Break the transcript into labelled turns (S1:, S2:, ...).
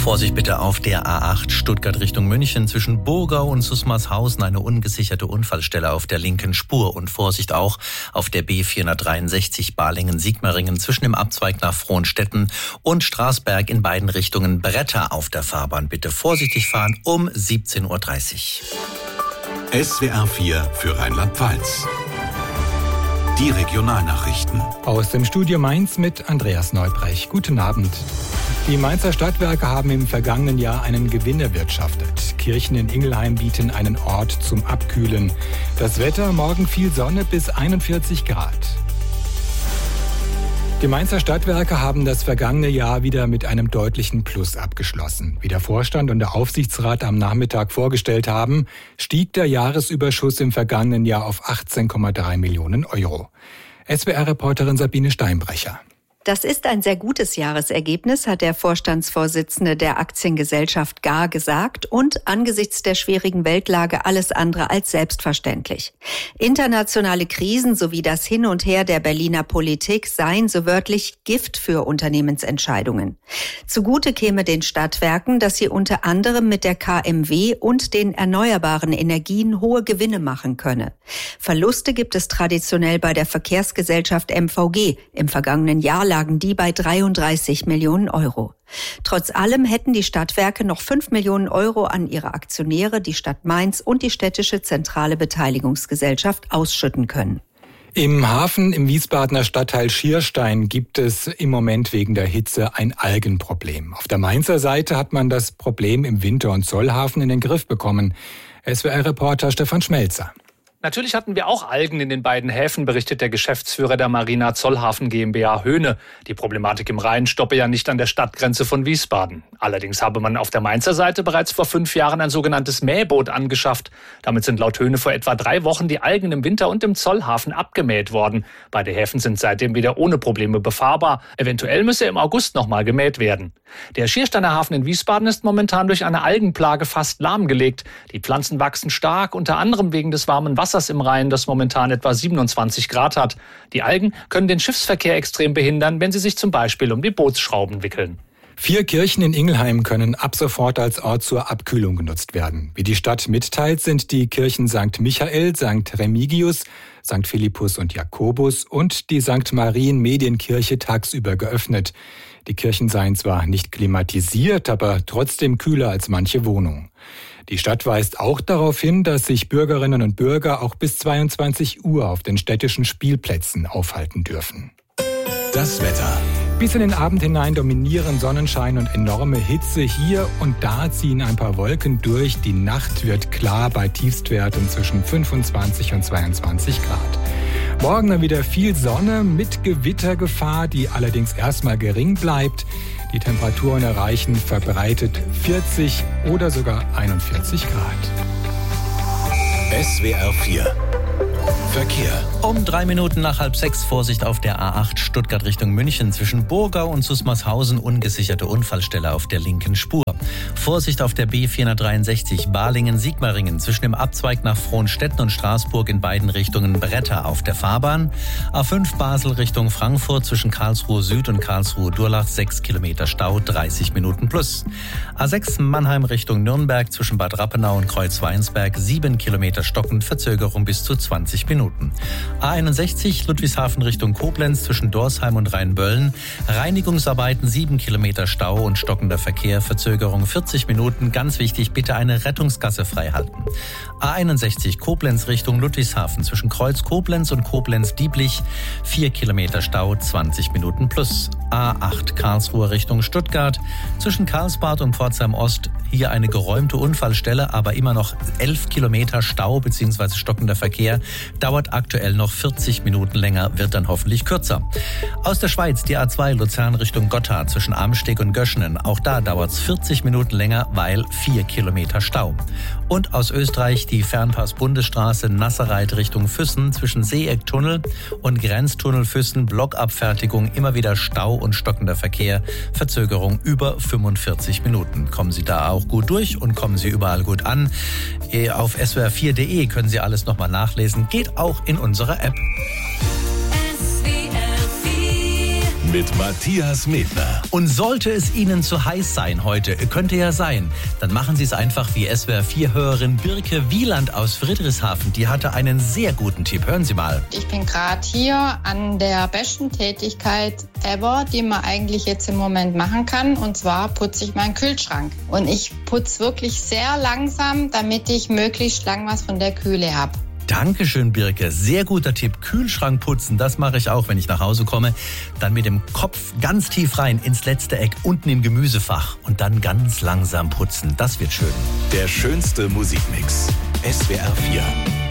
S1: Vorsicht bitte auf der A8 Stuttgart Richtung München zwischen Burgau und Susmarshausen eine ungesicherte Unfallstelle auf der linken Spur. Und Vorsicht auch auf der B463 Balingen-Sigmaringen zwischen dem Abzweig nach Frohnstetten und Straßberg in beiden Richtungen Bretter auf der Fahrbahn. Bitte vorsichtig fahren um 17.30 Uhr.
S2: SWR 4 für Rheinland-Pfalz. Die Regionalnachrichten.
S3: Aus dem Studio Mainz mit Andreas Neubrech. Guten Abend. Die Mainzer Stadtwerke haben im vergangenen Jahr einen Gewinn erwirtschaftet. Kirchen in Ingelheim bieten einen Ort zum Abkühlen. Das Wetter, morgen viel Sonne bis 41 Grad. Die Mainzer Stadtwerke haben das vergangene Jahr wieder mit einem deutlichen Plus abgeschlossen. Wie der Vorstand und der Aufsichtsrat am Nachmittag vorgestellt haben, stieg der Jahresüberschuss im vergangenen Jahr auf 18,3 Millionen Euro. SWR-Reporterin Sabine Steinbrecher.
S4: Das ist ein sehr gutes Jahresergebnis, hat der Vorstandsvorsitzende der Aktiengesellschaft GAR gesagt und angesichts der schwierigen Weltlage alles andere als selbstverständlich. Internationale Krisen sowie das Hin und Her der Berliner Politik seien so wörtlich Gift für Unternehmensentscheidungen. Zugute käme den Stadtwerken, dass sie unter anderem mit der KMW und den erneuerbaren Energien hohe Gewinne machen könne. Verluste gibt es traditionell bei der Verkehrsgesellschaft MVG. Im vergangenen Jahr lagen die bei 33 Millionen Euro. Trotz allem hätten die Stadtwerke noch 5 Millionen Euro an ihre Aktionäre, die Stadt Mainz und die städtische zentrale Beteiligungsgesellschaft ausschütten können.
S3: Im Hafen im Wiesbadener Stadtteil Schierstein gibt es im Moment wegen der Hitze ein Algenproblem. Auf der Mainzer Seite hat man das Problem im Winter- und Zollhafen in den Griff bekommen. SWR-Reporter Stefan Schmelzer.
S5: Natürlich hatten wir auch Algen in den beiden Häfen, berichtet der Geschäftsführer der Marina Zollhafen GmbH Höhne. Die Problematik im Rhein stoppe ja nicht an der Stadtgrenze von Wiesbaden. Allerdings habe man auf der Mainzer Seite bereits vor 5 Jahren ein sogenanntes Mähboot angeschafft. Damit sind laut Höhne vor etwa 3 Wochen die Algen im Winter und im Zollhafen abgemäht worden. Beide Häfen sind seitdem wieder ohne Probleme befahrbar. Eventuell müsse im August nochmal gemäht werden. Der Schiersteiner Hafen in Wiesbaden ist momentan durch eine Algenplage fast lahmgelegt. Die Pflanzen wachsen stark, unter anderem wegen des warmen Wassers im Rhein, das momentan etwa 27 Grad hat. Die Algen können den Schiffsverkehr extrem behindern, wenn sie sich zum Beispiel um die Bootsschrauben wickeln.
S3: 4 Kirchen in Ingelheim können ab sofort als Ort zur Abkühlung genutzt werden. Wie die Stadt mitteilt, sind die Kirchen St. Michael, St. Remigius, St. Philippus und Jakobus und die St. Marien-Medienkirche tagsüber geöffnet. Die Kirchen seien zwar nicht klimatisiert, aber trotzdem kühler als manche Wohnung. Die Stadt weist auch darauf hin, dass sich Bürgerinnen und Bürger auch bis 22 Uhr auf den städtischen Spielplätzen aufhalten dürfen.
S2: Das Wetter.
S3: Bis in den Abend hinein dominieren Sonnenschein und enorme Hitze. Hier und da ziehen ein paar Wolken durch. Die Nacht wird klar bei Tiefstwerten zwischen 25 und 22 Grad. Morgen dann wieder viel Sonne mit Gewittergefahr, die allerdings erstmal gering bleibt. Die Temperaturen erreichen verbreitet 40 oder sogar 41 Grad.
S2: SWR 4 Verkehr.
S1: Um 3 Minuten nach 5:30 Vorsicht auf der A8 Stuttgart Richtung München zwischen Burgau und Susmarshausen ungesicherte Unfallstelle auf der linken Spur. Vorsicht auf der B463 Balingen-Sigmaringen zwischen dem Abzweig nach Frohnstetten und Straßburg in beiden Richtungen Bretter auf der Fahrbahn. A5 Basel Richtung Frankfurt zwischen Karlsruhe Süd und Karlsruhe Durlach 6 Kilometer Stau, 30 Minuten plus. A6 Mannheim Richtung Nürnberg zwischen Bad Rappenau und Kreuzweinsberg 7 Kilometer stockend, Verzögerung bis zu 20 Minuten. A61 Ludwigshafen Richtung Koblenz zwischen Dorsheim und Rheinböllen. Reinigungsarbeiten 7 Kilometer Stau und stockender Verkehr, Verzögerung 40 Minuten. Ganz wichtig, bitte eine Rettungsgasse frei halten. A61 Koblenz Richtung Ludwigshafen zwischen Kreuz Koblenz und Koblenz-Dieblich 4 Kilometer Stau, 20 Minuten plus. A8 Karlsruhe Richtung Stuttgart zwischen Karlsbad und Pforzheim Ost. Hier eine geräumte Unfallstelle, aber immer noch 11 Kilometer Stau bzw. stockender Verkehr. Dauert aktuell noch 40 Minuten länger, wird dann hoffentlich kürzer. Aus der Schweiz die A2 Luzern Richtung Gotthard zwischen Amsteg und Göschenen. Auch da dauert es 40 Minuten länger, weil 4 Kilometer Stau. Und aus Österreich die Fernpass-Bundesstraße Nasserreit Richtung Füssen zwischen Seeecktunnel und Grenztunnel Füssen. Blockabfertigung, immer wieder Stau und stockender Verkehr. Verzögerung über 45 Minuten. Kommen Sie da auch gut durch und kommen Sie überall gut an. Auf swr4.de können Sie alles nochmal nachlesen. Geht auch in unserer App.
S2: mit Matthias Medner.
S1: Und sollte es Ihnen zu heiß sein heute, könnte ja sein, dann machen Sie es einfach wie SWR4-Hörerin Birke Wieland aus Friedrichshafen. Die hatte einen sehr guten Tipp. Hören Sie mal.
S6: Ich bin gerade hier an der besten Tätigkeit ever, die man eigentlich jetzt im Moment machen kann. Und zwar putze ich meinen Kühlschrank. Und ich putze wirklich sehr langsam, damit ich möglichst lang was von der Kühle habe.
S1: Dankeschön, Birke. Sehr guter Tipp. Kühlschrank putzen, das mache ich auch, wenn ich nach Hause komme. Dann mit dem Kopf ganz tief rein ins letzte Eck, unten im Gemüsefach. Und dann ganz langsam putzen. Das wird schön.
S2: Der schönste Musikmix. SWR4.